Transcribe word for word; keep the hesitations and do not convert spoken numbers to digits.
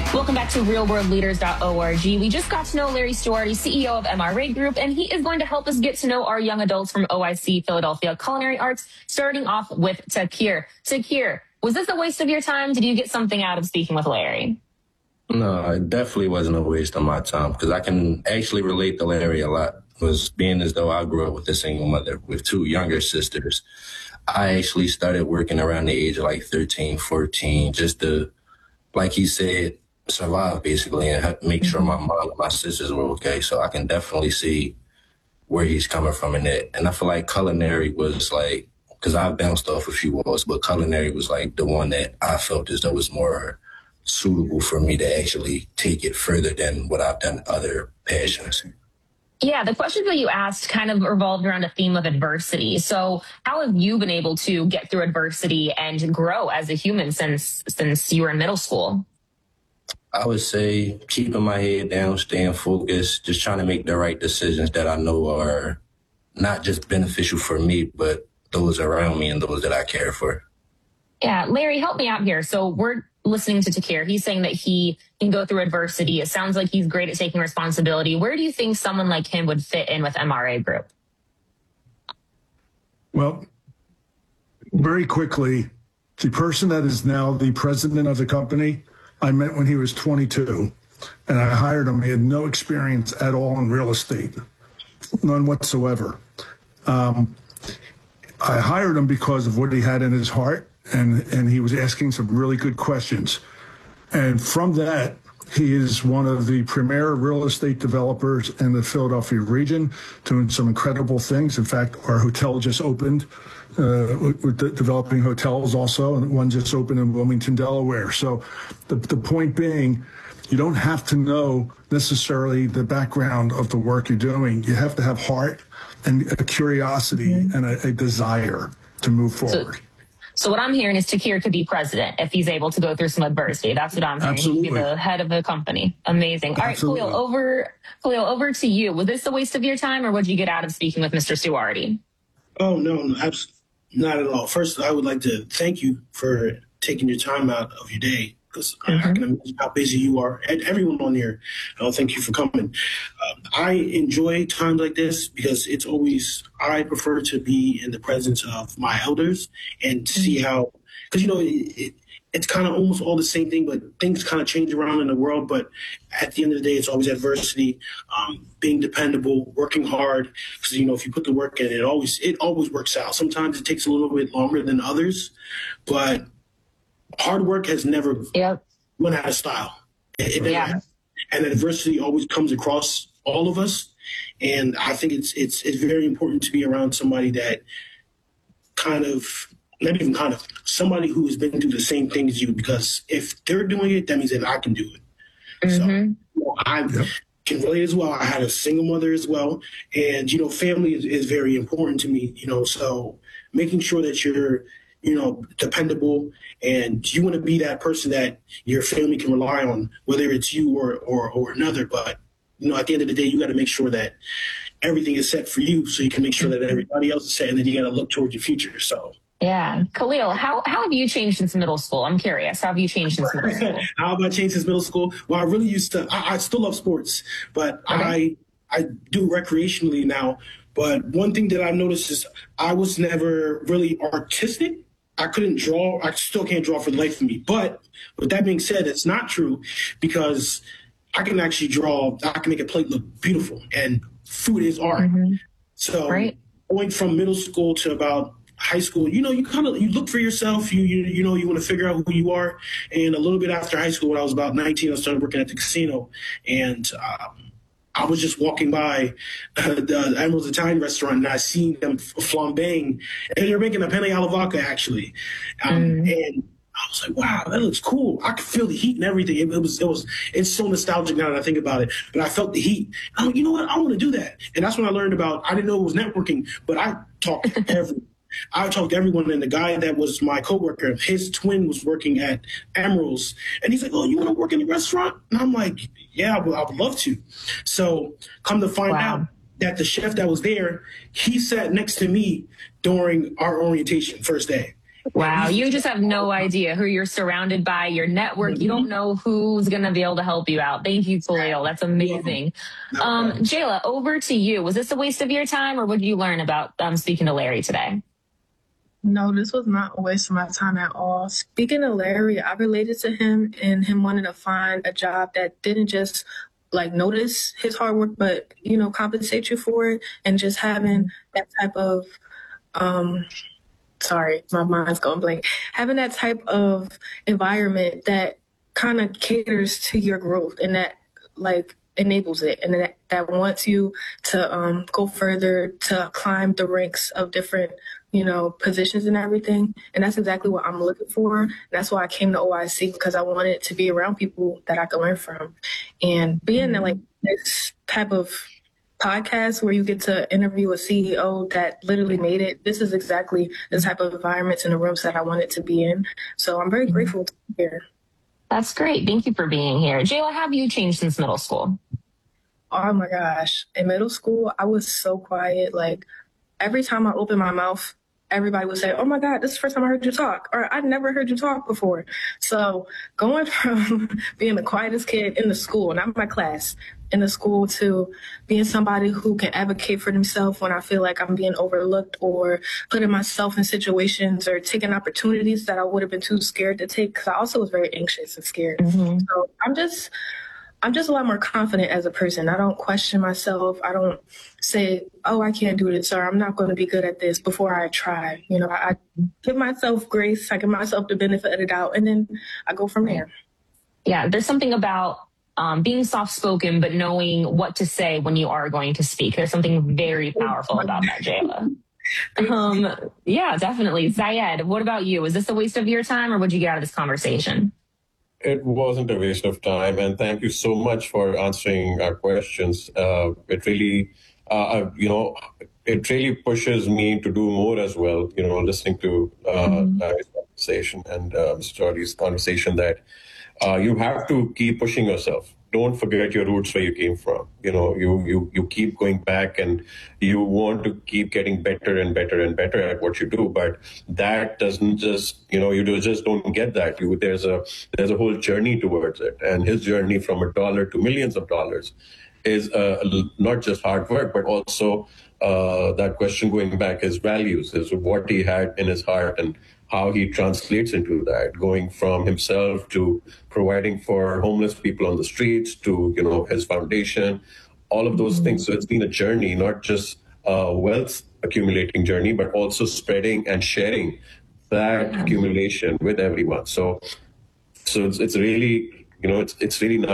Welcome back to real world leaders dot org. We just got to know Larry Stuardi, C E O of M R A Group, and he is going to help us get to know our young adults from O I C Philadelphia Culinary Arts, starting off with Takir. Takir, was this a waste of your time? Did you get something out of speaking with Larry? No, it definitely wasn't a waste of my time because I can actually relate to Larry a lot. It was being as though I grew up with a single mother with two younger sisters. I actually started working around the age of like thirteen, fourteen, just to, like he said, survive basically and have, make sure my mom and my sisters were okay. So I can definitely see where he's coming from in that. And I feel like culinary was like, because I've bounced off a few walls, but culinary was like the one that I felt as though was more suitable for me to actually take it further than what I've done other passions. Yeah, the questions that you asked kind of revolved around a theme of adversity. So how have you been able to get through adversity and grow as a human since since you were in middle school? I would say keeping my head down, staying focused, just trying to make the right decisions that I know are not just beneficial for me, but those around me and those that I care for. Yeah, Larry, help me out here. So we're listening to Takir. He's saying that he can go through adversity. It sounds like he's great at taking responsibility. Where do you think someone like him would fit in with M R A Group? Well, very quickly, the person that is now the president of the company, I met when he was twenty-two, and I hired him. He had no experience at all in real estate, none whatsoever. Um, I hired him because of what he had in his heart, and, and he was asking some really good questions. And from that, he is one of the premier real estate developers in the Philadelphia region, doing some incredible things. In fact, our hotel just opened. Uh, we're de- developing hotels also, and one just opened in Wilmington, Delaware. So the, the point being, you don't have to know necessarily the background of the work you're doing. You have to have heart and a curiosity mm-hmm. and a, a desire to move forward. So, so what I'm hearing is Takir could be president if he's able to go through some adversity. That's what I'm hearing. Absolutely. He could be the head of the company. Amazing. All Absolutely. right, Khalil, over, Khalil, over to you. Was this a waste of your time, or what did you get out of speaking with Mister Stuardi? Oh, no, no, absolutely. Not at all. First, I would like to thank you for taking your time out of your day, because mm-hmm. I can imagine how busy you are. And everyone on here, uh, thank you for coming. Um, I enjoy times like this because it's always, I prefer to be in the presence of my elders and see how, because, you know, it, it, it's kind of almost all the same thing, but things kind of change around in the world. But at the end of the day, it's always adversity, um, being dependable, working hard. Because, you know, if you put the work in, it always it always works out. Sometimes it takes a little bit longer than others, but hard work has never yep. run out of style. It, it yeah. And adversity always comes across all of us. And I think it's it's it's very important to be around somebody that kind of, not even kind of, somebody who has been through the same thing as you, because if they're doing it, that means that I can do it. Mm-hmm. So you know, I yep. can relate as well. I had a single mother as well. And, you know, family is, is very important to me, you know, so making sure that you're, you know, dependable and you want to be that person that your family can rely on, whether it's you or, or, or another. But, you know, at the end of the day, you got to make sure that everything is set for you so you can make sure that everybody else is set, and then you got to look towards your future. So. Yeah. Khalil, how, how have you changed since middle school? I'm curious. How have you changed since middle school? How have I changed since middle school? Well, I really used to, I, I still love sports, but okay. I I do recreationally now. But one thing that I noticed is I was never really artistic. I couldn't draw. I still can't draw for the life of me. But with that being said, it's not true, because I can actually draw. I can make a plate look beautiful, and food is art. Mm-hmm. So right. going from middle school to about high school, you know, you kind of, you look for yourself, you, you, you know, you want to figure out who you are. And a little bit after high school, when I was about nineteen, I started working at the casino, and um, I was just walking by uh, the Emerald's Italian restaurant, and I seen them flambeing, and they're making a penne alla vodka, actually. Um, mm. And I was like, wow, that looks cool. I could feel the heat and everything. It, it was, it was, it's so nostalgic now that I think about it, but I felt the heat. I'm like, you know what? I want to do that. And that's when I learned about, I didn't know it was networking, but I talked to everyone. I talked to everyone, and the guy that was my coworker, his twin was working at Emerald's, and he's like, "Oh, you want to work in the restaurant?" And I'm like, "Yeah, I would, I would love to." So, come to find wow. out that the chef that was there, he sat next to me during our orientation first day, Wow, you just have no idea who you're surrounded by, your network. Mm-hmm. You don't know who's going to be able to help you out. Thank you, Khalil. That's amazing. Yeah. Um, Jayla, over to you. Was this a waste of your time, or what did you learn about um, speaking to Larry today? No, this was not a waste of my time at all. Speaking to Larry, I related to him and him wanting to find a job that didn't just like notice his hard work, but, you know, compensate you for it, and just having that type of, um, sorry, my mind's going blank, having that type of environment that kind of caters to your growth and that like enables it, and that, that wants you to um, go further, to climb the ranks of different, you know, positions and everything. And that's exactly what I'm looking for. And that's why I came to O I C, because I wanted to be around people that I could learn from. And being in like this type of podcast where you get to interview a C E O that literally made it, this is exactly the type of environments and the rooms that I wanted to be in. So I'm very grateful to be here. That's great. Thank you for being here. Jayla, have you changed since middle school? Oh my gosh. In middle school, I was so quiet. Like every time I opened my mouth, everybody would say, oh my God, this is the first time I heard you talk, or I never heard you talk before. So going from being the quietest kid in the school, not my class, in the school, to being somebody who can advocate for themselves when I feel like I'm being overlooked, or putting myself in situations or taking opportunities that I would have been too scared to take, because I also was very anxious and scared. Mm-hmm. So I'm just... I'm just a lot more confident as a person. I don't question myself. I don't say, oh, I can't do this, or I'm not going to be good at this before I try. You know, I, I give myself grace. I give myself the benefit of the doubt, and then I go from there. Yeah, there's something about um, being soft-spoken, but knowing what to say when you are going to speak. There's something very powerful about that, Jayla. Um, yeah, definitely. Zayed, what about you? Was this a waste of your time, or what did you get out of this conversation? It wasn't a waste of time, and thank you so much for answering our questions. Uh, it really, uh, you know, it really pushes me to do more as well. You know, listening to uh, mm-hmm. Larry's conversation and uh, Mister Jodie's conversation, that uh, you have to keep pushing yourself. Don't forget your roots, where you came from. You know, you, you, you keep going back, and you want to keep getting better and better and better at what you do. But that doesn't just, you know, you do just don't get that. You, there's a, there's a whole journey towards it. And his journey from a dollar to millions of dollars is uh, not just hard work, but also uh, that question going back, his values, is what he had in his heart, and how he translates into that, going from himself to providing for homeless people on the streets, to, you know, his foundation, all of those mm-hmm. things. So it's been a journey, not just a wealth accumulating journey, but also spreading and sharing that yeah. accumulation with everyone. So, so it's, it's really, you know, it's, it's really nice.